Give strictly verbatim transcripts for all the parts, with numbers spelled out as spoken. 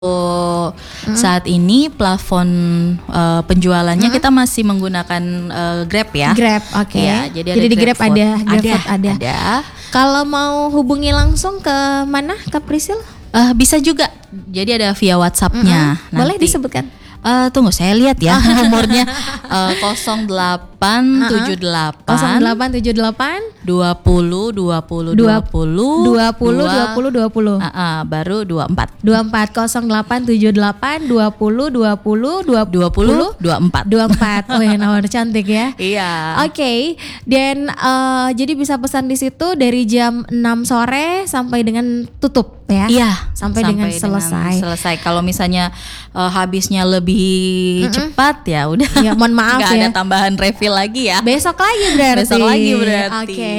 Hmm. Saat ini plafon uh, penjualannya Hmm. kita masih menggunakan uh, Grab ya. Grab, oke. Ya, jadi ada Jadi di Grab GrabFood. ada, ada, GrabFood ada. ada. Kalau mau hubungi langsung ke mana, Kak Prisil? Uh, bisa juga. Jadi ada via WhatsApp-nya. Mm-hmm. Boleh disebutkan? Uh, tunggu saya lihat ya nomornya uh, nol delapan tujuh delapan nol delapan tujuh delapan dua puluh dua puluh dua puluh dua puluh dua puluh dua puluh uh, uh, baru dua puluh empat dua puluh empat nol delapan tujuh delapan dua puluh dua puluh dua dua puluh dua puluh empat dua puluh empat. Oh ya, nomor cantik ya. Iya. Oke, okay. Dan uh, jadi bisa pesan di situ dari jam enam sore sampai dengan tutup ya. Iya, sampai, sampai dengan selesai. Dengan selesai. Kalau misalnya uh, habisnya lebih Mm-mm. cepat ya udah. Ya, mohon maaf Gak ya. ada tambahan refill lagi ya. Besok lagi berarti. Besok lagi berarti. Oke. Okay.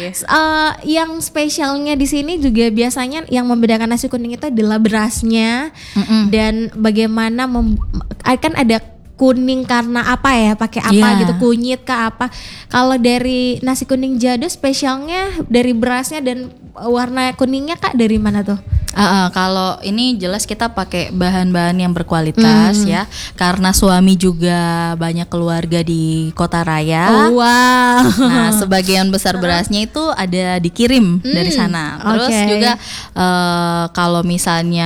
Uh, yang spesialnya di sini juga biasanya yang membedakan nasi kuning itu adalah berasnya. Mm-mm. Dan bagaimana mem- kan ada kuning karena apa ya, pakai apa yeah. gitu, kunyit kah apa. Kalau dari nasi kuning Jado spesialnya dari berasnya dan warna kuningnya Kak dari mana tuh? Uh, uh, kalau ini jelas kita pakai bahan-bahan yang berkualitas mm. ya, karena suami juga banyak keluarga di Kota Raya. Oh, wow. Nah, sebagian besar berasnya itu ada dikirim mm. dari sana. Terus okay. juga uh, kalau misalnya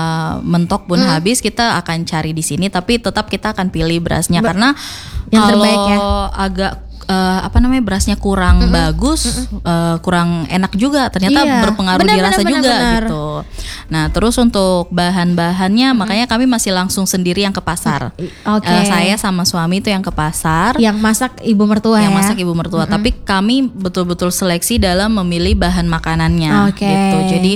mentok pun mm. habis, kita akan cari di sini, tapi tetap kita akan pilih berasnya Be- karena yang kalau terbaik ya. agak Uh, apa namanya berasnya kurang mm-hmm. bagus, mm-hmm. Uh, kurang enak juga ternyata iya. berpengaruh benar, di rasa benar, juga benar. Gitu. Nah terus untuk bahan-bahannya mm-hmm. makanya kami masih langsung sendiri yang ke pasar. Okay. Uh, saya sama suami itu yang ke pasar. Yang masak ibu mertua yang ya. masak ibu mertua. Mm-hmm. Tapi kami betul-betul seleksi dalam memilih bahan makanannya. Okay. Gitu. Jadi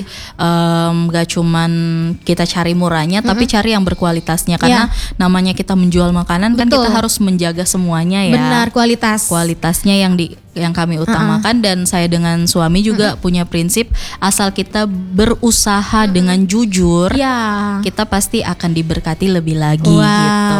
um, gak cuman kita cari murahnya, mm-hmm. tapi cari yang berkualitasnya karena yeah. namanya kita menjual makanan Betul. Kan kita harus menjaga semuanya ya. Benar, kualitas. Kualitasnya yang di yang kami utamakan uh-uh. dan saya dengan suami juga uh-uh. punya prinsip asal kita berusaha uh-uh. dengan jujur ya. Kita pasti akan diberkati lebih lagi wow. gitu.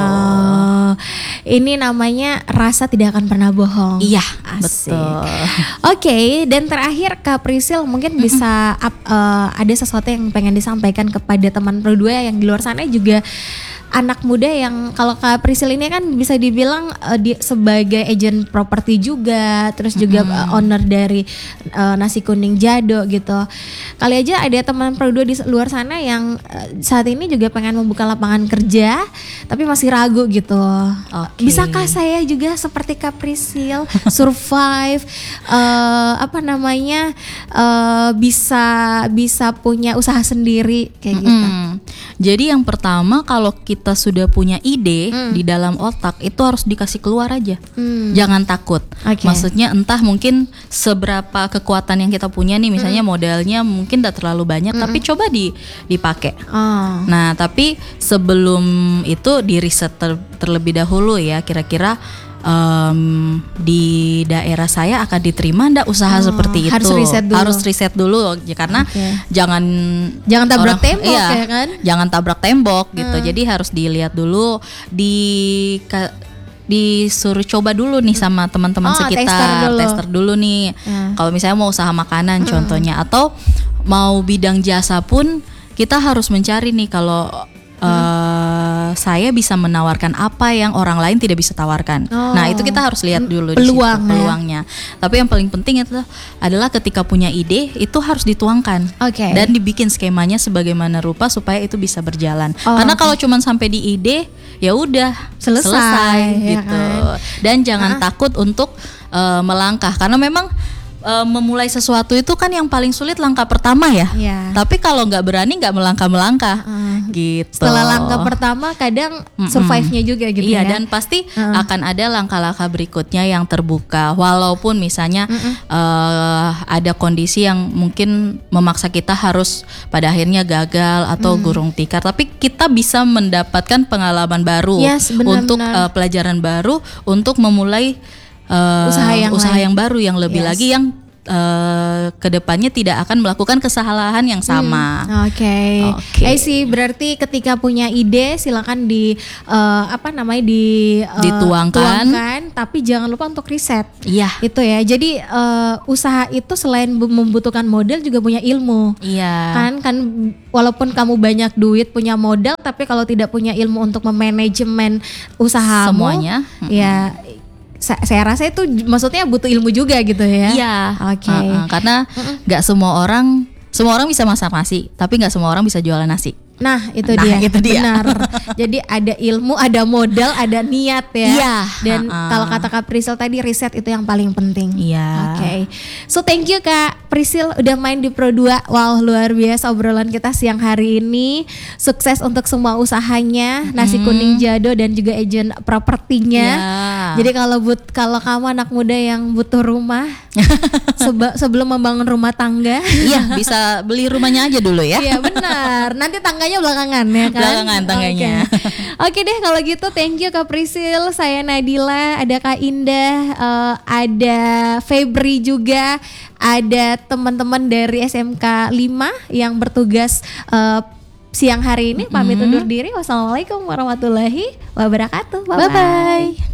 Ini namanya rasa tidak akan pernah bohong. Iya, Asik. betul. Oke, okay, dan terakhir Kak Prisil mungkin uh-uh. bisa up, uh, ada sesuatu yang pengen disampaikan kepada teman berdua yang di luar sana juga anak muda yang kalau Kak Prisil ini kan bisa dibilang uh, di, sebagai agent properti juga, terus juga mm-hmm. uh, owner dari uh, nasi kuning Jado gitu. Kali aja ada teman berdua di luar sana yang uh, saat ini juga pengen membuka lapangan kerja, tapi masih ragu gitu. Okay. Bisakah saya juga seperti Kak Prisil survive, uh, apa namanya, uh, bisa bisa punya usaha sendiri kayak mm-hmm. gitu. Jadi yang pertama kalau kita sudah punya ide mm. di dalam otak itu harus dikasih keluar aja, mm. jangan takut. Okay. Maksudnya entah mungkin seberapa kekuatan yang kita punya nih, misalnya mm. modalnya mungkin tidak terlalu banyak, mm. tapi coba di dipakai. Oh. Nah tapi sebelum itu di riset ter, terlebih dahulu ya, kira-kira Um, di daerah saya akan diterima ndak usaha oh, seperti itu. Harus riset dulu. Harus riset dulu ya, karena okay. jangan jangan tabrak orang, tembok iya, ya kan? Jangan tabrak tembok hmm. gitu. Jadi harus dilihat dulu, di ka, disuruh coba dulu nih sama teman-teman oh, sekitar, tester dulu, tester dulu nih. Hmm. Kalau misalnya mau usaha makanan hmm. contohnya, atau mau bidang jasa pun kita harus mencari nih kalau Hmm. Uh, saya bisa menawarkan apa yang orang lain tidak bisa tawarkan. Oh. Nah itu kita harus lihat dulu peluang, di situ, peluangnya. Ya? Tapi yang paling penting itu adalah ketika punya ide itu harus dituangkan okay. dan dibikin skemanya sebagaimana rupa supaya itu bisa berjalan. Oh, Karena okay. kalau cuma sampai di ide ya udah selesai, selesai ya gitu. Kan? Dan jangan uh. takut untuk uh, melangkah karena memang Uh, memulai sesuatu itu kan yang paling sulit langkah pertama ya. Yeah. Tapi kalau nggak berani nggak melangkah-melangkah, uh, gitu. Setelah langkah pertama kadang Mm-mm. survive-nya juga gitu iya, ya. dan pasti uh. akan ada langkah-langkah berikutnya yang terbuka. Walaupun misalnya uh, ada kondisi yang mungkin memaksa kita harus pada akhirnya gagal atau mm. gurung tikar, tapi kita bisa mendapatkan pengalaman baru yes, untuk uh, pelajaran baru untuk memulai Uh, usaha yang usaha lain. yang baru yang lebih yes. lagi yang uh, kedepannya tidak akan melakukan kesalahan yang sama. Hmm, Oke, okay. okay. I see. Berarti ketika punya ide silakan di uh, apa namanya di uh, dituangkan, tuangkan, tapi jangan lupa untuk riset. Iya. Itu ya. Jadi uh, usaha itu selain membutuhkan modal juga punya ilmu. Iya. Kan kan walaupun kamu banyak duit punya modal, tapi kalau tidak punya ilmu untuk memanajemen usahamu, semuanya, ya. Saya rasa itu maksudnya butuh ilmu juga gitu ya. Iya. Oke. Okay. Uh-uh, karena nggak uh-uh. semua orang, semua orang bisa masak nasi, tapi nggak semua orang bisa jualan nasi. Nah itu nah, dia, itu dia. Benar. Jadi ada ilmu, ada modal, ada niat ya. Iya. Dan uh-uh. kalau kata Kak Prisil tadi riset itu yang paling penting. Iya. Oke. Okay. So thank you Kak Prisil udah main di Pro dua. Wow luar biasa obrolan kita siang hari ini. Sukses untuk semua usahanya, Nasi Kuning Jado dan juga agent propertinya. Yeah. Jadi kalau but kalau kamu anak muda yang butuh rumah seba, sebelum membangun rumah tangga, iya bisa beli rumahnya aja dulu ya. Iya benar. Nanti tangganya belakangan ya kan. Belakangan tangganya. Oke okay. okay deh kalau gitu thank you Kak Prisil, saya Nadila, ada Kak Indah, uh, ada Febri juga, ada teman-teman dari S M K lima yang bertugas uh, siang hari ini. Pamit undur diri. Wassalamualaikum warahmatullahi wabarakatuh. Bye bye.